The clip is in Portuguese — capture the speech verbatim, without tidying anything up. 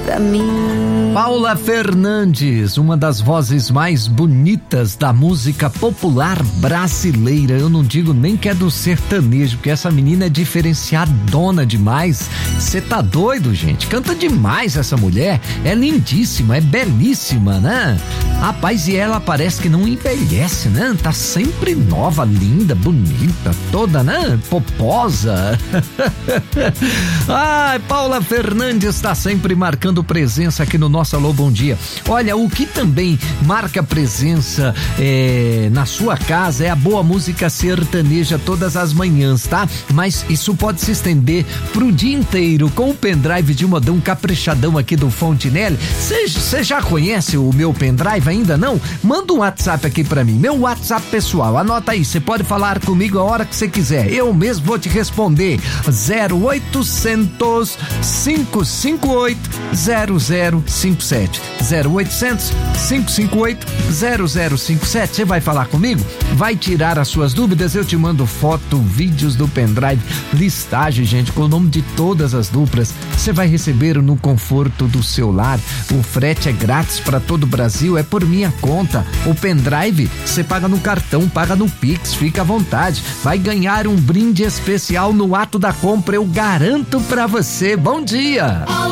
pra mim. Paula Fernandes, uma das vozes mais bonitas da música popular brasileira. Eu não digo nem que é do sertanejo, porque essa menina é diferenciadona demais. Você tá doido, gente? Canta demais essa mulher. É lindíssima, é belíssima, né? Rapaz, e ela parece que não envelhece, né? Tá sempre nova, linda, bonita, toda, né? Poposa. Ai, Paula Fernandes está sempre marcando presença aqui no nosso Alô Bom Dia. Olha, o que também marca presença é, na sua casa é a boa música sertaneja todas as manhãs, tá? Mas isso pode se estender pro dia inteiro com o pendrive de modão caprichadão aqui do Fontinelli. Você já conhece o meu pendrive ainda não? Manda um WhatsApp aqui pra mim, meu WhatsApp pessoal, anota aí, você pode falar comigo a hora que você quiser, eu mesmo vou te responder. Zero oitocentos, cinco cinco oito, zero zero cinco sete. Zero oitocentos, cinco cinco oito, zero zero cinco sete. Você vai falar comigo? Vai tirar as suas dúvidas? Eu te mando foto, vídeos do pendrive, listagem, gente, com o nome de todas as duplas. Você vai receber no conforto do seu lar. O frete é grátis para todo o Brasil, é por minha conta. O pendrive você paga no cartão, paga no Pix, fica à vontade. Vai ganhar um brinde especial no ato da compra, eu garanto pra você. Bom dia!